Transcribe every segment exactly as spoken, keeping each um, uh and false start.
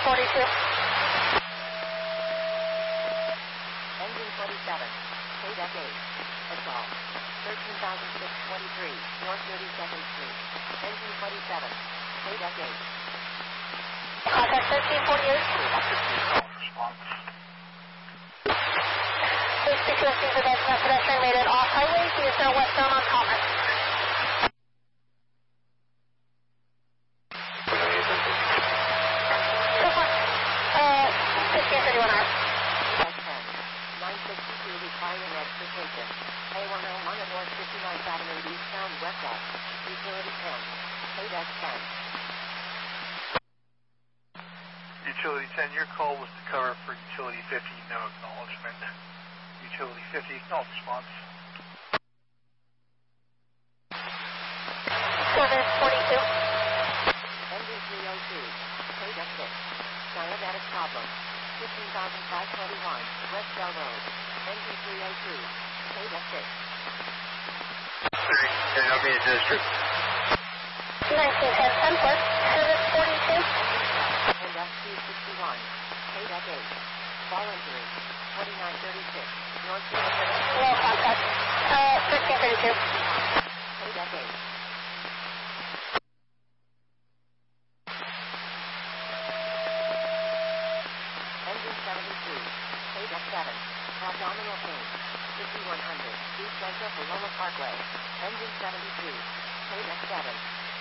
forty-two. Engine twenty-seven, K D E C eight, assault, thirteen thousand six hundred twenty-three, North thirty-second Street. Engine twenty-seven, K D E C eight. Contact thirteen forty-eight. Please speak to us through the designated pedestrian rated off highway. He is now westbound on Commerce. So far, uh, fifteen thirty-one hours. nine sixty-two requiring extrication. A one oh one at North fifty-ninth Avenue eastbound west up. Utility ten. K D E C ten. Utility ten, your call was to cover for Utility fifty, no acknowledgement. Utility fifty, acknowledge response. Service forty-two. Engine three oh two. K D E C six. Diabetic problem. fifteen thousand five hundred twenty-one, West Bell Road. Engine three oh two. K D E C six. Can you be a district? nineteen ten Sunport. Service forty-two. And F two sixty-one. K D E C eight. Fall injury. twenty-nine thirty-six. North thirty-second. No contact. Uh, fifteen thirty-two. K D E C eight. Engine seventy-three. K D E C seven. Abdominal pain. fifty-one hundred. East Central Paloma Parkway. Engine seventy-three. K D E C seven.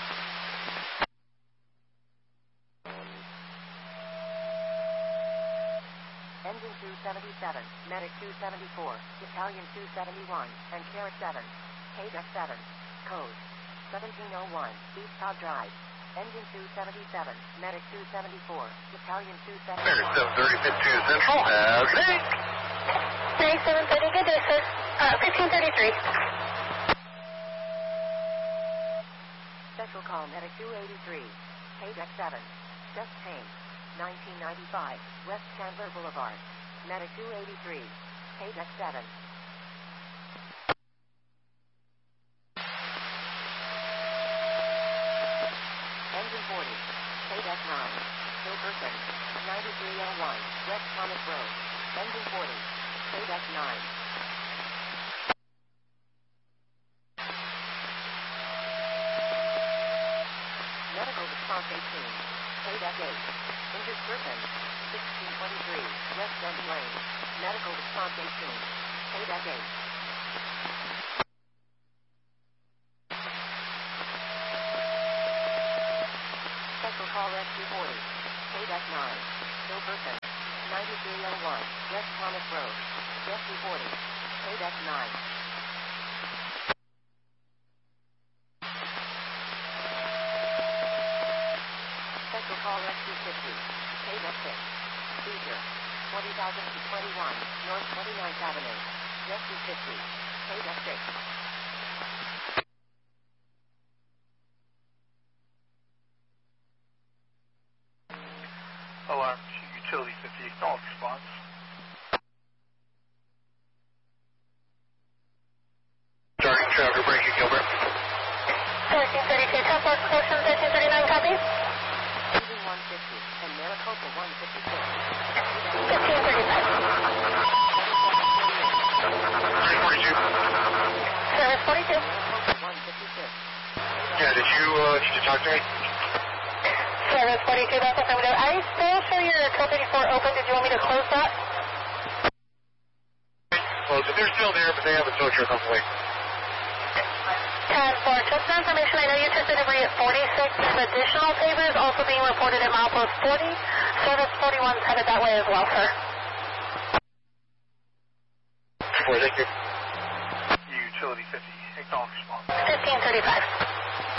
Engine two seventy-seven, Medic two seventy-four, Battalion two seventy-one, and Care seven, K D E C seven, code seventeen oh one, East Todd Drive. Engine two seventy-seven, Medic two seventy-four, Battalion two seventy-one. seven thirty, fifty-two Central, have me. ninety-seven thirty, good day, sir. Uh, fifteen thirty-three. Special call Medic two eighty-three, K D E C seven, chest pain, nineteen ninety-five, West Chandler Boulevard. Medic two eighty-three, K D E C seven. Engine forty, K D E C nine, Hilberton, ninety-three oh one, West Thomas Road. Engine forty, K D E C nine. Medical response eighteen, K D E C eight. Injured person, sixteen twenty-three, West End Lane. Medical response eighteen, K D E C eight. Special call rescue forty, K D E C nine, Hilberton, ninety-three oh one, West Thomas Road. Rescue forty, K D E C nine. Special call rescue fifty, K D E C six. Seizure, twenty thousand twenty-one, North twenty-ninth Avenue. Rescue fifty, K D E C six. Alarm to Utility fifty, acknowledge response. Starting traffic breaking, Gilbert. thirteen thirty-two, Templar, Ocean thirteen thirty-nine, copy. Engine one fifty, and Maricopa one fifty-six. fifteen thirty-five. three forty-two. Service forty-two. Maricopa one fifty-six. Yeah, did you, uh, did you talk to me? Service forty-two, that's affirmative. I still show your code thirty-four open. Did you want me to close that? Close it. They're still there, but they have a tow truck on the way. ten four, just for information, I know you took delivery at forty-six. There's additional favors also being reported at milepost forty. Service forty-one is headed that way as well, sir. Four, thank you. Utility fifty, acknowledge response. fifteen thirty-five.